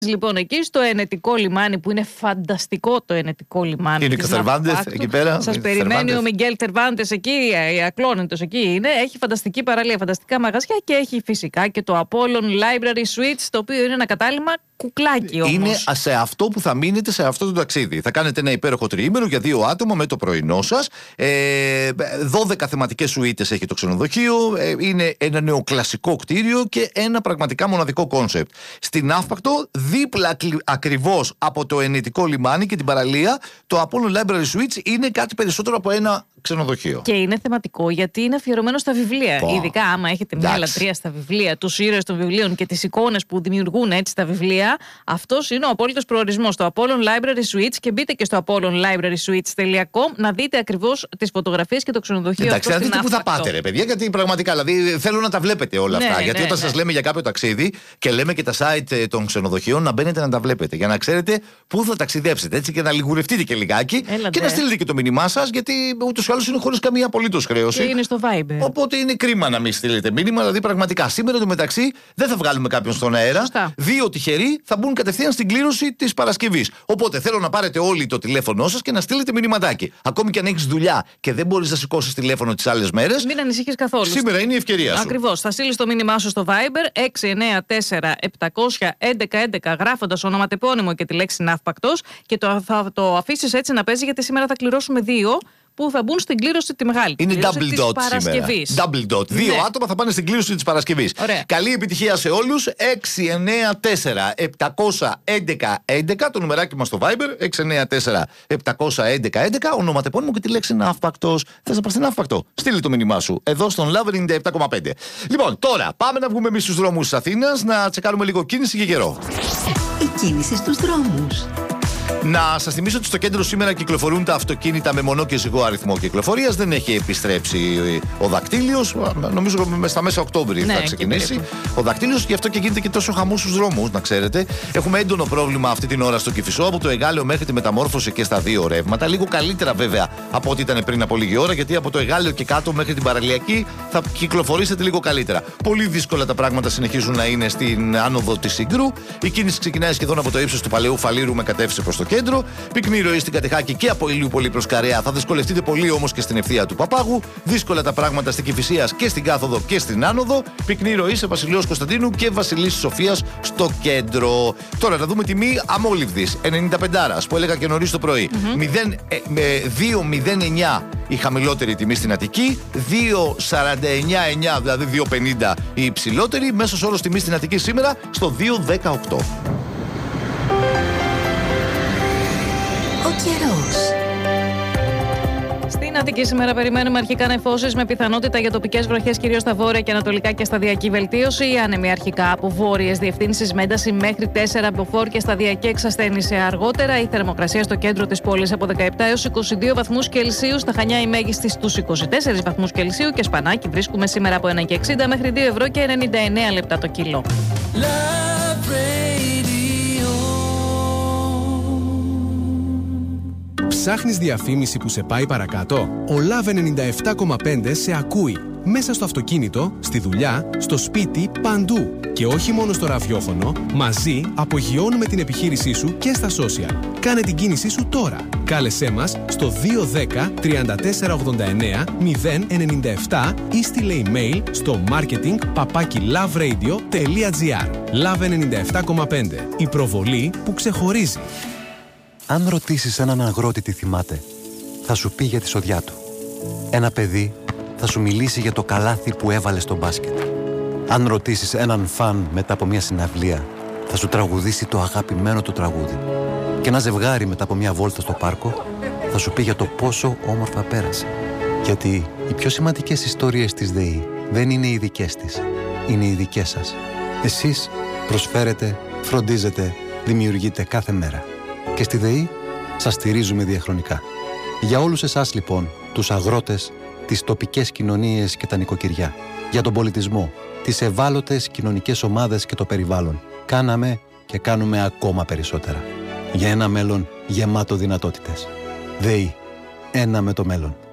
Λοιπόν, εκεί στο Ενετικό λιμάνι, που είναι φανταστικό το Ενετικό λιμάνι. Είναι και ο Θερβάντες εκεί πέρα. Σας περιμένει ο Μιγγέλ Θερβάντες εκεί, ακλόνητος εκεί είναι. Έχει φανταστική παραλία, φανταστικά μαγαζιά και έχει φυσικά και το Apollon Library Suites, το οποίο είναι ένα κατάλημα κουκλάκι όμως. Είναι σε αυτό που θα μείνετε σε αυτό το ταξίδι. Θα κάνετε ένα υπέροχο τριήμερο για 2 άτομα με το πρωινό σας. 12 θεματικές σουίτες έχει το ξενοδοχείο. Είναι ένα νεοκλασικό κτίριο και ένα πραγματικά μοναδικό κόνσεπτ. Στην Ναύπακτο, δίπλα ακριβώς από το Ενετικό λιμάνι και την παραλία, το Apollon Library Suites είναι κάτι περισσότερο από ένα ξενοδοχείο. Και είναι θεματικό γιατί είναι αφιερωμένο στα βιβλία. Ειδικά άμα έχετε μια λατρεία στα βιβλία, τους ήρωες των βιβλίων και τις εικόνες που δημιουργούν έτσι τα βιβλία, αυτός είναι ο απόλυτος προορισμός. Το Apollon Library Suites, και μπείτε και στο apollonlibrarysuites.com να δείτε ακριβώς τις φωτογραφίες και το ξενοδοχείο. Εντάξει, να δείτε πού θα πάτε, ρε παιδιά, γιατί πραγματικά δηλαδή θέλω να τα βλέπετε όλα αυτά. Γιατί όταν σας λέμε για κάποιο ταξίδι και λέμε και τα site των ξενοδοχείων, να μπαίνετε να τα βλέπετε για να ξέρετε πού θα ταξιδέψετε. Έτσι και να λιγουρευτείτε και λιγάκι και να στείλετε και το μήνυμά σας, γιατί ούτως ή άλλως είναι χωρίς καμία απολύτως χρέωση. Και είναι στο Viber. Οπότε είναι κρίμα να μην στείλετε μήνυμα. Δηλαδή, πραγματικά σήμερα το μεταξύ δεν θα βγάλουμε κάποιον στον αέρα. Σωστά. 2 τυχεροί θα μπουν κατευθείαν στην κλήρωση της Παρασκευής. Οπότε θέλω να πάρετε όλοι το τηλέφωνό σας και να στείλετε μηνυματάκι. Ακόμη και αν έχεις δουλειά και δεν μπορείς να σηκώσεις τηλέφωνο τις άλλες μέρες. Μην ανησυχείς καθόλου. Σήμερα είναι η ευκαιρία σου. Ακριβώς. Θα στείλεις το μήνυμά σου στο Viber 694-700-1111 γράφοντας ονοματεπώνυμο και τη λέξη Ναύπακτος και θα το αφήσεις έτσι να παίζει, γιατί σήμερα θα κληρώσουμε 2 που θα μπουν στην κλήρωση τη μεγάλη. Είναι double dot σήμερα. Παρασκευής. Double dot. 2 άτομα θα πάνε στην κλήρωση της Παρασκευής. Ωραία. Καλή επιτυχία σε όλους. 694-700-1111. Το νουμεράκι μας στο Viber. 694-700-1111. Ονοματεπώνυμο και τη λέξη Ναύπακτος. Θες να πας στην Ναύπακτο? Στείλει το μήνυμά σου εδώ στον Love 97,5. Λοιπόν, τώρα πάμε να βγούμε εμείς στους δρόμους της Αθήνας να τσεκάρουμε λίγο κίνηση και καιρό. Η κίνηση στους δρόμους. Να σας θυμίσω ότι στο κέντρο σήμερα κυκλοφορούν τα αυτοκίνητα με μονό και ζυγό αριθμό κυκλοφορίας. Δεν έχει επιστρέψει ο δακτύλιος. Νομίζω στα μέσα Οκτώβρη θα ξεκινήσει ο δακτύλιος, γι' αυτό και γίνεται και τόσο χαμός στους δρόμους, να ξέρετε. Έχουμε έντονο πρόβλημα αυτή την ώρα στο Κηφισό, από το Εγάλεο μέχρι τη Μεταμόρφωση και στα 2 ρεύματα. Λίγο καλύτερα βέβαια από ό,τι ήταν πριν από λίγη ώρα, γιατί από το Εγάλεο και κάτω μέχρι την Παραλιακή θα κυκλοφορήσετε λίγο καλύτερα. Πολύ δύσκολα τα πράγματα συνεχίζουν να είναι στην άνοδο της Συγκρού. Η κίνηση ξεκινάει σχεδόν από το ύψος του Παλαιού Φαλήρου με κατεύθυνση προς το κέντρο. Πυκνή ροή στην Κατεχάκη και από Ηλιούπολη προς Καρέα. Θα δυσκολευτείτε πολύ όμως και στην ευθεία του Παπάγου. Δύσκολα τα πράγματα στην Κηφισίας και στην κάθοδο και στην άνοδο. Πυκνή ροή σε Βασιλείος Κωνσταντίνου και Βασιλής Σοφίας στο κέντρο. Τώρα να δούμε τιμή αμόλυβδης 95 που έλεγα και νωρίς το πρωί. 2,09 η χαμηλότερη τιμή στην Αττική. 2,49,9 δηλαδή 2,50 η υψηλότερη. Μέσος όρος τιμή στην Αττική σήμερα στο 2,18. Καιρός. Στην Αττική σήμερα περιμένουμε αρχικά νεφώσεις με πιθανότητα για τοπικές βροχές, κυρίως στα βόρεια και ανατολικά, και σταδιακή βελτίωση. Η άνεμη αρχικά από βόρειες διευθύνσεις με ένταση μέχρι 4 απόφόρ και σταδιακή εξασθένιση αργότερα. Η θερμοκρασία στο κέντρο της πόλης από 17 έως 22 βαθμούς Κελσίου. Στα Χανιά η μέγιστη στους 24 βαθμούς Κελσίου και Σπανάκι βρίσκουμε σήμερα από 1,60 μέχρι 2 ευρώ και 99 λεπτά το κιλό. Ψάχνεις διαφήμιση που σε πάει παρακάτω? Ο Love 97,5 σε ακούει. Μέσα στο αυτοκίνητο, στη δουλειά, στο σπίτι, παντού. Και όχι μόνο στο ραδιόφωνο, μαζί απογειώνουμε την επιχείρησή σου και στα social. Κάνε την κίνησή σου τώρα. Κάλεσέ μας στο 210 3489 097 ή στείλε email στο marketing@loveradio.gr. Love 97,5. Η προβολή που ξεχωρίζει. Αν ρωτήσεις έναν αγρότη τι θυμάται, θα σου πει για τη σοδιά του. Ένα παιδί θα σου μιλήσει για το καλάθι που έβαλε στο μπάσκετ. Αν ρωτήσεις έναν φαν μετά από μια συναυλία, θα σου τραγουδήσει το αγαπημένο του τραγούδι. Και ένα ζευγάρι μετά από μια βόλτα στο πάρκο θα σου πει για το πόσο όμορφα πέρασε. Γιατί οι πιο σημαντικές ιστορίες της ΔΕΗ δεν είναι οι δικές της, είναι οι δικές σας. Εσείς προσφέρετε, φροντίζετε, δημιουργείτε κάθε μέρα. Και στη ΔΕΗ σας στηρίζουμε διαχρονικά. Για όλους εσάς λοιπόν, τους αγρότες, τις τοπικές κοινωνίες και τα νοικοκυριά, για τον πολιτισμό, τις ευάλωτες κοινωνικές ομάδες και το περιβάλλον, κάναμε και κάνουμε ακόμα περισσότερα. Για ένα μέλλον γεμάτο δυνατότητες. ΔΕΗ. Ένα με το μέλλον.